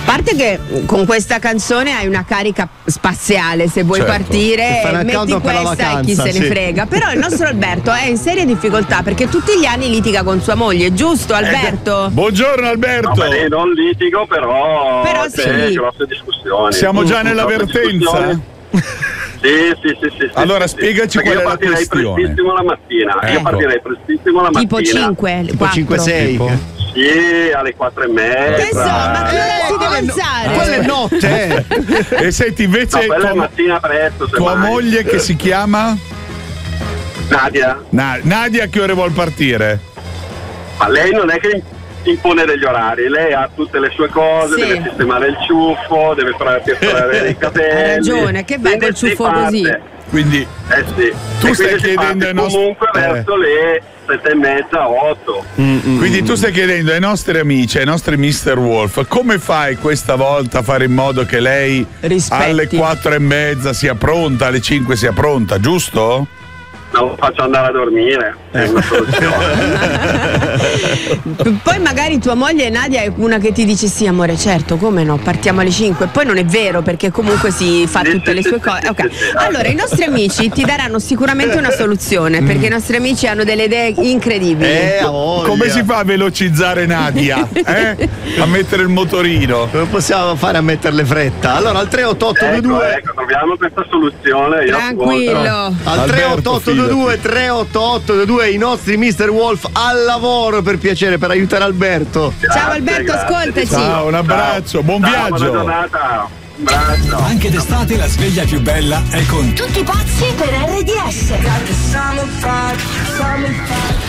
parte che con questa canzone hai una carica spaziale, se vuoi partire metti questa e chi se ne frega. Però il nostro Alberto è in seria difficoltà perché tutti gli anni litiga con sua moglie, giusto Alberto? Buongiorno Alberto. No, non litigo, però c'è sì. grosse discussioni. Siamo già nella vertenza? Sì. Allora spiegaci qual è la questione. Io partirei prestissimo la mattina. Tipo 5, tipo 5-6. Sì, alle 4:30. Che so, ma che ora si deve alzare? Quella è notte. E senti invece quella è mattina presto. Tua moglie che si chiama? Nadia. Nadia a che ore vuol partire? Ma lei non è che impone degli orari, lei ha tutte le sue cose, deve sistemare il ciuffo, deve fare i capelli. Hai ragione, che vai col ciuffo così. Quindi tu stai chiedendo ai nostri comunque verso le 7:30, 8. Quindi tu stai chiedendo ai nostri amici, ai nostri Mr. Wolf, come fai questa volta a fare in modo che lei alle 4:30 sia pronta, alle 5 sia pronta, giusto? Lo faccio andare a dormire, è una soluzione. Poi magari tua moglie Nadia è una che ti dice sì amore, certo, come no, partiamo alle 5. Poi non è vero perché comunque si fa tutte le sue cose. Okay. Allora i nostri amici ti daranno sicuramente una soluzione perché i nostri amici hanno delle idee incredibili. Come si fa a velocizzare Nadia? A mettere il motorino? Come possiamo fare a metterle fretta? Allora al 38822 ecco, troviamo questa soluzione. Tranquillo. Al 38822 i nostri Mr. Wolf al lavoro, per piacere, per aiutare Alberto. Ciao Alberto, ascoltaci. Ciao, un abbraccio, buon viaggio. Buona giornata. Un abbraccio. Anche d'estate la sveglia più bella è con Tutti pazzi per RDS.